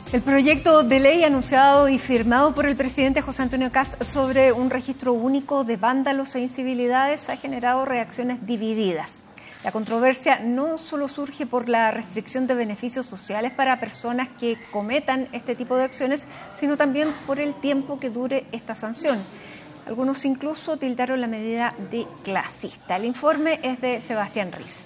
El proyecto de ley anunciado y firmado por el presidente José Antonio Kast sobre un registro único de vándalos e incivilidades ha generado reacciones divididas. La controversia no solo surge por la restricción de beneficios sociales para personas que cometan este tipo de acciones, sino también por el tiempo que dure esta sanción. Algunos incluso tildaron la medida de clasista. El informe es de Sebastián Riz.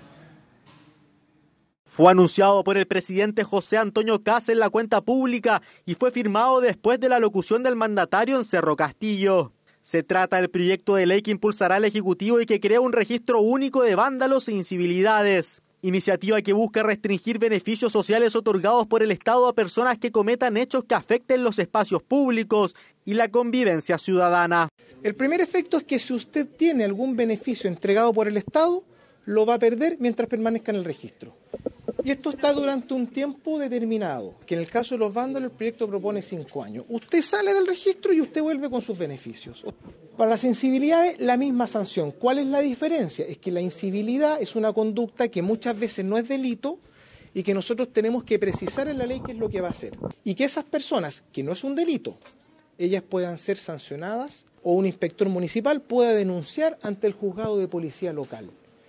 Fue anunciado por el presidente José Antonio Kast en la cuenta pública y fue firmado después de la locución del mandatario en Cerro Castillo. Se trata del proyecto de ley que impulsará el Ejecutivo y que crea un registro único de vándalos e incivilidades. Iniciativa que busca restringir beneficios sociales otorgados por el Estado a personas que cometan hechos que afecten los espacios públicos y la convivencia ciudadana. El primer efecto es que si usted tiene algún beneficio entregado por el Estado, lo va a perder mientras permanezca en el registro. Y esto está durante un tiempo determinado, que en el caso de los vándalos el proyecto propone 5 años. Usted sale del registro y usted vuelve con sus beneficios. Para las incivilidades, la misma sanción. ¿Cuál es la diferencia? Es que la incivilidad es una conducta que muchas veces no es delito y que nosotros tenemos que precisar en la ley qué es lo que va a hacer. Y que esas personas, que no es un delito, ellas puedan ser sancionadas o un inspector municipal pueda denunciar ante el juzgado de policía local.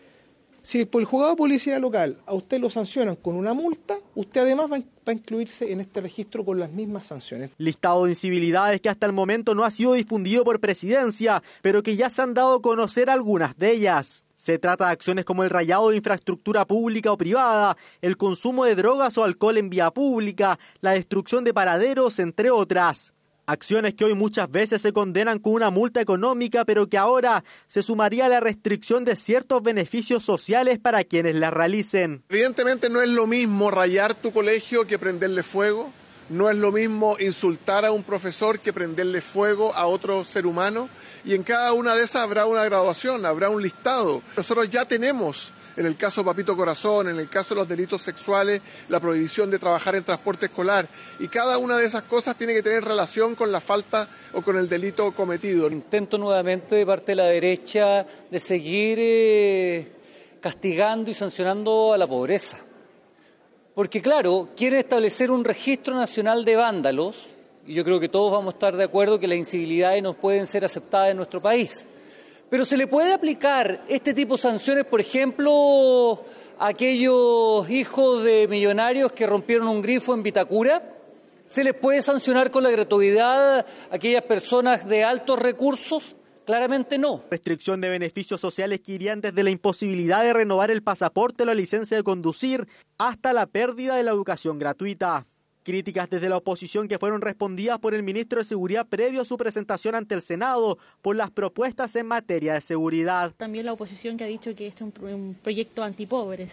Si por el juzgado de policía local a usted lo sancionan con una multa, usted además va a incluirse en este registro con las mismas sanciones. Listado de incivilidades que hasta el momento no ha sido difundido por Presidencia, pero que ya se han dado a conocer algunas de ellas. Se trata de acciones como el rayado de infraestructura pública o privada, el consumo de drogas o alcohol en vía pública, la destrucción de paraderos, entre otras. Acciones que hoy muchas veces se condenan con una multa económica, pero que ahora se sumaría a la restricción de ciertos beneficios sociales para quienes las realicen. Evidentemente no es lo mismo rayar tu colegio que prenderle fuego, no es lo mismo insultar a un profesor que prenderle fuego a otro ser humano, y en cada una de esas habrá una graduación, habrá un listado. Nosotros ya tenemos, en el caso Papito Corazón, en el caso de los delitos sexuales, la prohibición de trabajar en transporte escolar. Y cada una de esas cosas tiene que tener relación con la falta o con el delito cometido. Intento nuevamente de parte de la derecha de seguir castigando y sancionando a la pobreza. Porque claro, quieren establecer un registro nacional de vándalos, y yo creo que todos vamos a estar de acuerdo que las incivilidades no pueden ser aceptadas en nuestro país. Pero ¿se le puede aplicar este tipo de sanciones, por ejemplo, a aquellos hijos de millonarios que rompieron un grifo en Vitacura? ¿Se les puede sancionar con la gratuidad a aquellas personas de altos recursos? Claramente no. Restricción de beneficios sociales que irían desde la imposibilidad de renovar el pasaporte o la licencia de conducir hasta la pérdida de la educación gratuita. Críticas desde la oposición que fueron respondidas por el ministro de Seguridad previo a su presentación ante el Senado por las propuestas en materia de seguridad. También la oposición que ha dicho que este es un proyecto antipobres.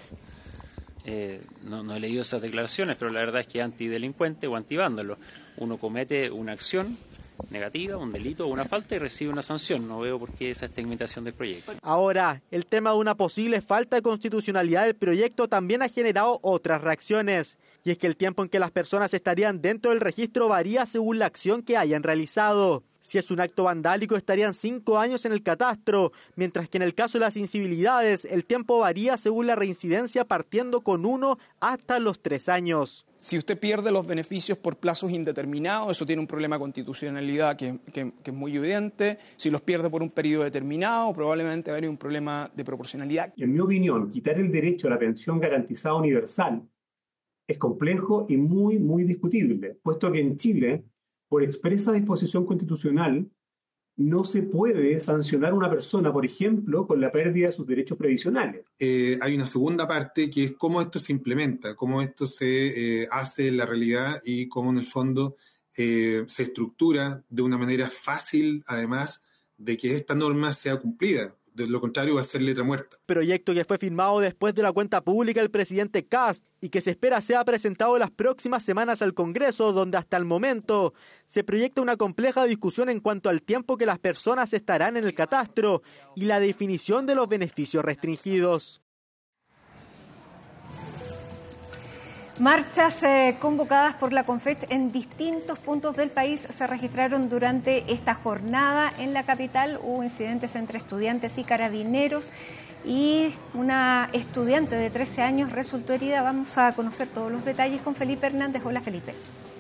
No he leído esas declaraciones, pero la verdad es que antidelincuente o antivándalo. Uno comete una acción negativa, un delito o una falta y recibe una sanción. No veo por qué esa estigmatización del proyecto. Ahora, el tema de una posible falta de constitucionalidad del proyecto también ha generado otras reacciones. Y es que el tiempo en que las personas estarían dentro del registro varía según la acción que hayan realizado. Si es un acto vandálico estarían 5 años en el catastro, mientras que en el caso de las incivilidades el tiempo varía según la reincidencia partiendo con 1 hasta los 3 años. Si usted pierde los beneficios por plazos indeterminados, eso tiene un problema de constitucionalidad que es muy evidente. Si los pierde por un periodo determinado, probablemente va a haber un problema de proporcionalidad. En mi opinión, quitar el derecho a la pensión garantizada universal es complejo y muy discutible, puesto que en Chile, por expresa disposición constitucional, no se puede sancionar a una persona, por ejemplo, con la pérdida de sus derechos previsionales. Hay una segunda parte que es cómo esto se implementa, cómo esto se hace en la realidad y cómo en el fondo se estructura de una manera fácil, además, de que esta norma sea cumplida. De lo contrario va a ser letra muerta. Proyecto que fue firmado después de la cuenta pública del presidente Kast y que se espera sea presentado en las próximas semanas al Congreso, donde hasta el momento se proyecta una compleja discusión en cuanto al tiempo que las personas estarán en el catastro y la definición de los beneficios restringidos. Marchas convocadas por la CONFET en distintos puntos del país se registraron durante esta jornada. En la capital hubo incidentes entre estudiantes y carabineros y una estudiante de 13 años resultó herida. Vamos a conocer todos los detalles con Felipe Hernández. Hola, Felipe.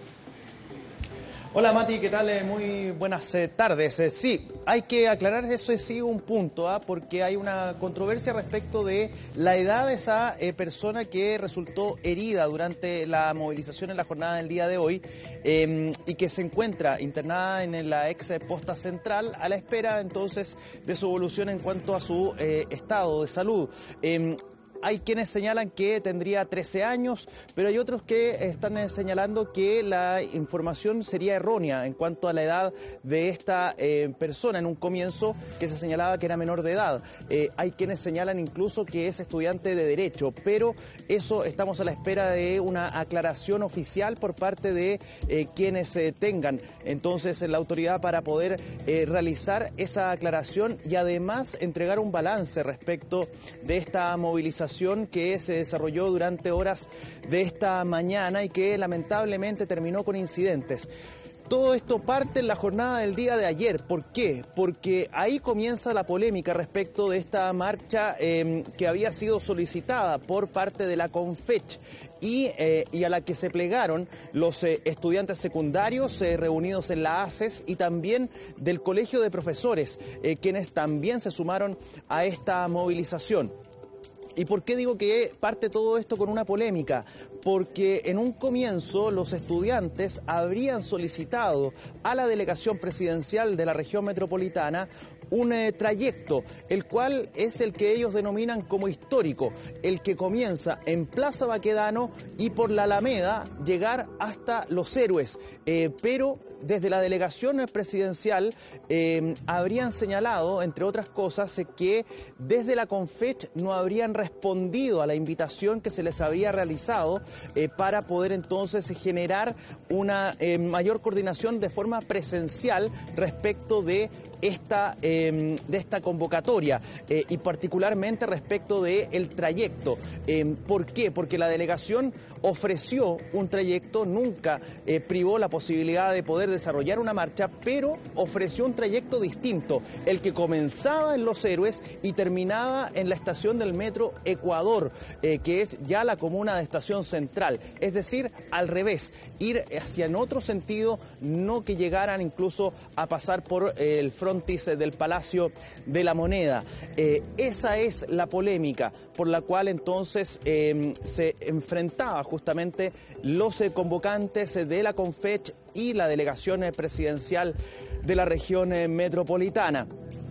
Hola Mati, ¿qué tal? Muy buenas tardes. Sí, hay que aclarar eso sí un punto, porque hay una controversia respecto de la edad de esa persona que resultó herida durante la movilización en la jornada del día de hoy y que se encuentra internada en la ex posta central a la espera entonces de su evolución en cuanto a su estado de salud. Hay quienes señalan que tendría 13 años, pero hay otros que están señalando que la información sería errónea en cuanto a la edad de esta persona. En un comienzo que se señalaba que era menor de edad. Hay quienes señalan incluso que es estudiante de Derecho, pero eso estamos a la espera de una aclaración oficial por parte de quienes tengan entonces la autoridad para poder realizar esa aclaración y además entregar un balance respecto de esta movilización que se desarrolló durante horas de esta mañana y que lamentablemente terminó con incidentes. Todo esto parte en la jornada del día de ayer. ¿Por qué? Porque ahí comienza la polémica respecto de esta marcha que había sido solicitada por parte de la CONFECH y a la que se plegaron los estudiantes secundarios reunidos en la ACES y también del Colegio de Profesores, quienes también se sumaron a esta movilización. ¿Y por qué digo que parte todo esto con una polémica? Porque en un comienzo los estudiantes habrían solicitado a la delegación presidencial de la región metropolitana un trayecto, el cual es el que ellos denominan como histórico, el que comienza en Plaza Baquedano y por la Alameda llegar hasta Los Héroes, pero desde la delegación presidencial habrían señalado, entre otras cosas, que desde la CONFECH no habrían respondido a la invitación que se les había realizado para poder entonces generar una mayor coordinación de forma presencial respecto de esta convocatoria y particularmente respecto del trayecto. ¿Por qué? Porque la delegación ofreció un trayecto, nunca privó la posibilidad de poder desarrollar una marcha, pero ofreció un trayecto distinto, el que comenzaba en Los Héroes y terminaba en la estación del metro Ecuador, que es ya la comuna de Estación Central, es decir, al revés, ir hacia en otro sentido, no que llegaran incluso a pasar por el frontis del Palacio de la Moneda. Esa es la polémica por la cual entonces se enfrentaba justamente los convocantes de la CONFECH y la delegación presidencial de la región metropolitana.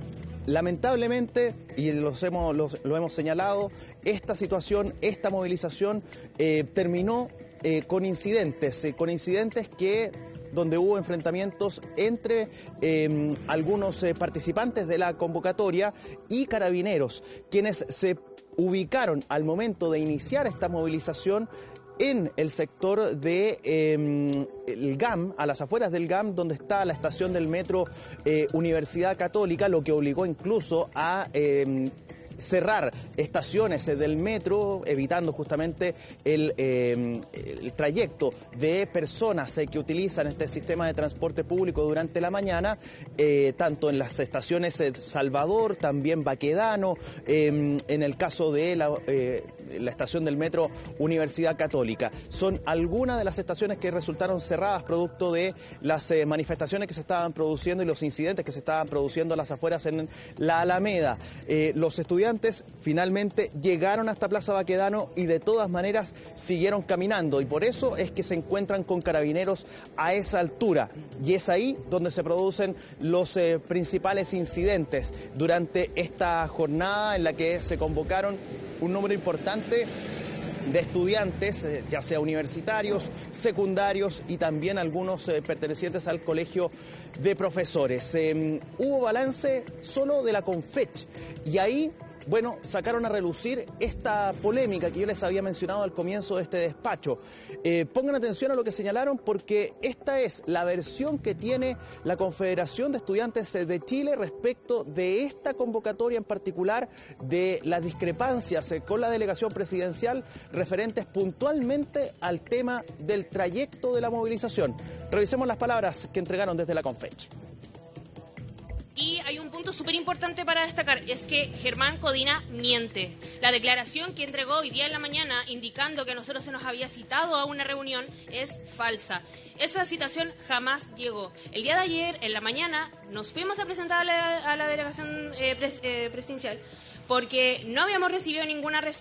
Lamentablemente, y lo hemos señalado, esta situación, esta movilización terminó con incidentes donde hubo enfrentamientos entre algunos participantes de la convocatoria y carabineros, quienes se ubicaron al momento de iniciar esta movilización en el sector de el GAM, a las afueras del GAM, donde está la estación del metro Universidad Católica, lo que obligó incluso a cerrar estaciones del metro, evitando justamente el trayecto de personas que utilizan este sistema de transporte público durante la mañana, tanto en las estaciones Salvador, también Baquedano, en el caso de la estación del metro Universidad Católica. Son algunas de las estaciones que resultaron cerradas producto de las manifestaciones que se estaban produciendo y los incidentes que se estaban produciendo a las afueras en la Alameda. Los estudiantes finalmente llegaron hasta Plaza Baquedano y de todas maneras siguieron caminando, y por eso es que se encuentran con carabineros a esa altura, y es ahí donde se producen los principales incidentes durante esta jornada en la que se convocaron un número importante de estudiantes, ya sea universitarios, secundarios y también algunos pertenecientes al Colegio de Profesores. Hubo balance solo de la CONFECH y ahí, bueno, sacaron a relucir esta polémica que yo les había mencionado al comienzo de este despacho. Pongan atención a lo que señalaron, porque esta es la versión que tiene la Confederación de Estudiantes de Chile respecto de esta convocatoria en particular, de las discrepancias con la delegación presidencial referentes puntualmente al tema del trayecto de la movilización. Revisemos las palabras que entregaron desde la CONFECH. Y hay un punto punto súper importante para destacar es que Germán Codina miente. La declaración que entregó hoy día en la mañana indicando que a nosotros se nos había citado a una reunión es falsa. Esa citación jamás llegó. El día de ayer, en la mañana, nos fuimos a presentar a la delegación presidencial porque no habíamos recibido ninguna respuesta